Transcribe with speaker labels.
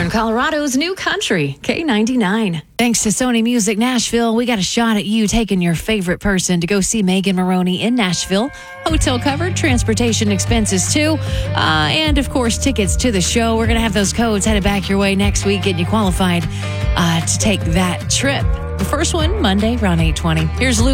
Speaker 1: Northern Colorado's new country, K99.
Speaker 2: Thanks to Sony Music Nashville, we got a shot at you taking your favorite person to go see Megan Maroney in Nashville. Hotel covered, transportation expenses too, and of course tickets to the show. We're going to have those codes headed back your way next week, getting you qualified to take that trip. The first one, Monday, around 8:20. Here's Luke.